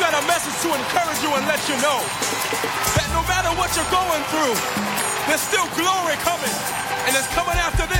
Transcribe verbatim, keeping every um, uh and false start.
got a message to encourage you and let you know that no matter what you're going through, there's still glory coming, and it's coming after this.